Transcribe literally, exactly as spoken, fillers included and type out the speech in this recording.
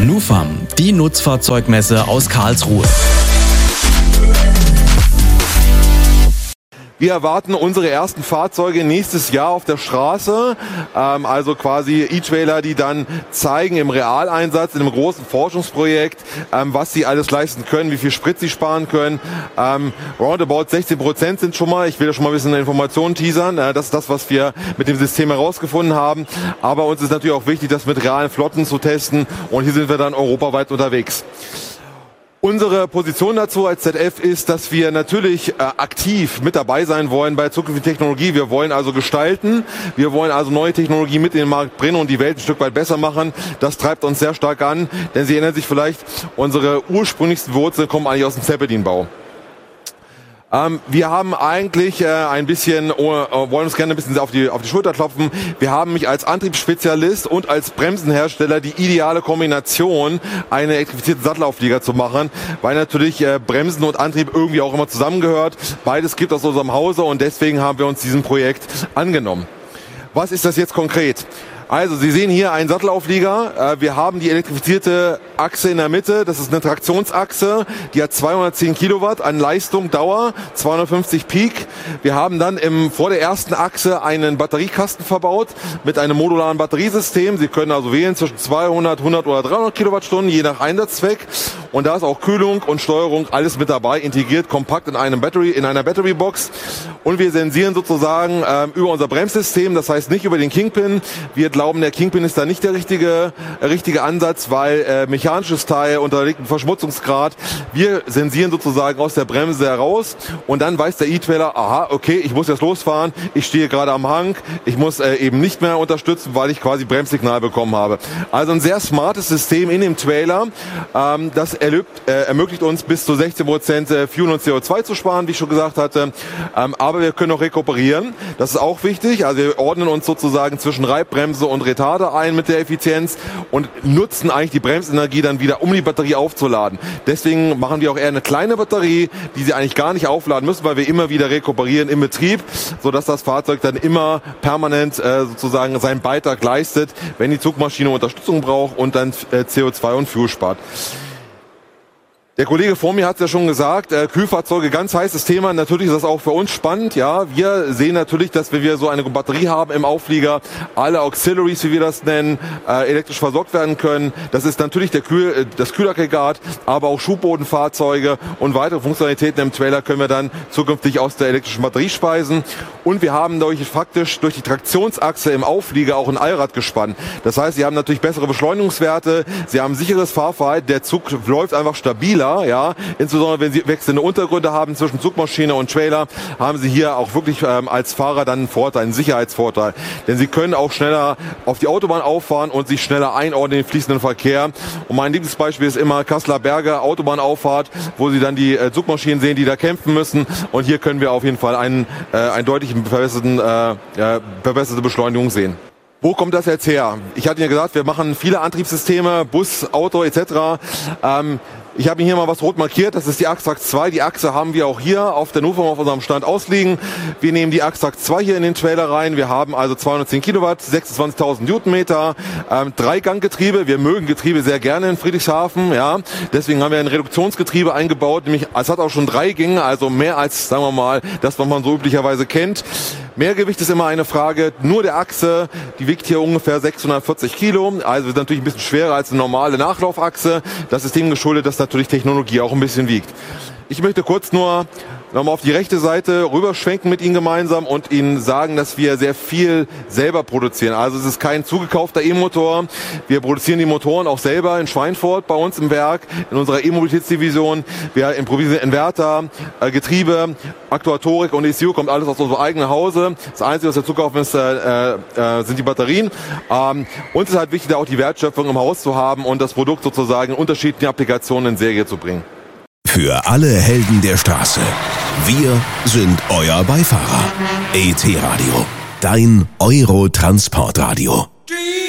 NUFAM, die Nutzfahrzeugmesse aus Karlsruhe. Wir erwarten unsere ersten Fahrzeuge nächstes Jahr auf der Straße, ähm, also quasi E-Trailer, die dann zeigen im Realeinsatz, in einem großen Forschungsprojekt, ähm, was sie alles leisten können, wie viel Sprit sie sparen können. Ähm, roundabout sechzehn Prozent sind schon mal, ich will da schon mal ein bisschen Informationen teasern, äh, das ist das, was wir mit dem System herausgefunden haben. Aber uns ist natürlich auch wichtig, das mit realen Flotten zu testen, und hier sind wir dann europaweit unterwegs. Unsere Position dazu als Z F ist, dass wir natürlich äh, aktiv mit dabei sein wollen bei zukünftiger Technologie. Wir wollen also gestalten, wir wollen also neue Technologie mit in den Markt bringen und die Welt ein Stück weit besser machen. Das treibt uns sehr stark an, denn Sie erinnern sich vielleicht, unsere ursprünglichsten Wurzeln kommen eigentlich aus dem Zeppelin-Bau. Ähm, wir haben eigentlich äh, ein bisschen, oh, wollen uns gerne ein bisschen auf die, auf die Schulter klopfen. Wir haben mich als Antriebsspezialist und als Bremsenhersteller die ideale Kombination, eine elektrifizierten Sattelauflieger zu machen, weil natürlich äh, Bremsen und Antrieb irgendwie auch immer zusammengehört. Beides gibt aus unserem Hause, und deswegen haben wir uns diesem Projekt angenommen. Was ist das jetzt konkret? Also, Sie sehen hier einen Sattelauflieger. Wir haben die elektrifizierte Achse in der Mitte. Das ist eine Traktionsachse. Die hat zweihundertzehn Kilowatt an Leistung, Dauer, zweihundertfünfzig Peak. Wir haben dann im, vor der ersten Achse einen Batteriekasten verbaut mit einem modularen Batteriesystem. Sie können also wählen zwischen zweihundert, hundert oder dreihundert Kilowattstunden, je nach Einsatzzweck. Und da ist auch Kühlung und Steuerung alles mit dabei, integriert, kompakt in einem Battery, in einer Battery Box. Und wir sensieren sozusagen äh, über unser Bremssystem, das heißt nicht über den Kingpin. Wir glauben, der Kingpin ist da nicht der richtige, äh, richtige Ansatz, weil äh, mechanisches Teil unterliegt einem Verschmutzungsgrad. Wir sensieren sozusagen aus der Bremse heraus, und dann weiß der E-Trailer, aha, okay, ich muss jetzt losfahren, ich stehe gerade am Hang, ich muss äh, eben nicht mehr unterstützen, weil ich quasi Bremssignal bekommen habe. Also ein sehr smartes System in dem Trailer, ähm, das erlaubt, äh, ermöglicht uns bis zu sechzehn Prozent Fuel und C O zwei zu sparen, wie ich schon gesagt hatte. Ähm, aber wir können auch rekuperieren. Das ist auch wichtig. Also wir ordnen uns sozusagen zwischen Reibbremse und Retarder ein mit der Effizienz und nutzen eigentlich die Bremsenergie dann wieder, um die Batterie aufzuladen. Deswegen machen wir auch eher eine kleine Batterie, die Sie eigentlich gar nicht aufladen müssen, weil wir immer wieder rekuperieren im Betrieb, sodass das Fahrzeug dann immer permanent äh, sozusagen seinen Beitrag leistet, wenn die Zugmaschine Unterstützung braucht und dann äh, C O zwei und Fuel spart. Der Kollege vor mir hat es ja schon gesagt, äh, Kühlfahrzeuge, ganz heißes Thema. Natürlich ist das auch für uns spannend. Ja, wir sehen natürlich, dass wir so eine Batterie haben im Auflieger, alle Auxiliaries, wie wir das nennen, äh, elektrisch versorgt werden können. Das ist natürlich der Kühl, äh, das Kühlaggregat, aber auch Schubbodenfahrzeuge und weitere Funktionalitäten im Trailer können wir dann zukünftig aus der elektrischen Batterie speisen. Und wir haben durch, faktisch durch die Traktionsachse im Auflieger auch ein Allradgespann. Das heißt, Sie haben natürlich bessere Beschleunigungswerte, Sie haben sicheres Fahrverhalten, der Zug läuft einfach stabiler. Ja, insbesondere wenn Sie wechselnde Untergründe haben zwischen Zugmaschine und Trailer, haben Sie hier auch wirklich ähm, als Fahrer dann einen Vorteil, einen Sicherheitsvorteil. Denn Sie können auch schneller auf die Autobahn auffahren und sich schneller einordnen in den fließenden Verkehr. Und mein Lieblingsbeispiel ist immer Kasseler Berge, Autobahnauffahrt, wo Sie dann die äh, Zugmaschinen sehen, die da kämpfen müssen. Und hier können wir auf jeden Fall einen, äh, einen deutlichen verbesserten, äh, äh, verbesserte Beschleunigung sehen. Wo kommt das jetzt her? Ich hatte Ihnen gesagt, wir machen viele Antriebssysteme, Bus, Auto et cetera. Ähm, Ich habe hier mal was rot markiert, das ist die Axtrax zwei. Die Achse haben wir auch hier auf der NUFAM auf unserem Stand ausliegen. Wir nehmen die Axtrax zwei hier in den Trailer rein. Wir haben also zweihundertzehn Kilowatt, sechsundzwanzigtausend Newtonmeter, ähm, Dreiganggetriebe. Wir mögen Getriebe sehr gerne in Friedrichshafen, ja. Deswegen haben wir ein Reduktionsgetriebe eingebaut, nämlich es hat auch schon drei Gänge, also mehr als, sagen wir mal, das, was man so üblicherweise kennt. Mehrgewicht ist immer eine Frage, nur der Achse, die wiegt hier ungefähr sechshundertvierzig Kilo, also ist natürlich ein bisschen schwerer als eine normale Nachlaufachse. Das ist dem geschuldet, dass natürlich Technologie auch ein bisschen wiegt. Ich möchte kurz nur nochmal auf die rechte Seite rüberschwenken mit Ihnen gemeinsam und Ihnen sagen, dass wir sehr viel selber produzieren. Also es ist kein zugekaufter E-Motor. Wir produzieren die Motoren auch selber in Schweinfurt bei uns im Werk, in unserer E-Mobilitätsdivision. Wir improvisieren Inverter, äh, Getriebe, Aktuatorik und E C U, kommt alles aus unserem eigenen Hause. Das Einzige, was wir zukaufen, ist, äh, äh, sind die Batterien. Ähm, uns ist halt wichtig, da auch die Wertschöpfung im Haus zu haben und das Produkt sozusagen in unterschiedlichen Applikationen in Serie zu bringen. Für alle Helden der Straße. Wir sind euer Beifahrer. E T Radio. Dein Euro-Transportradio.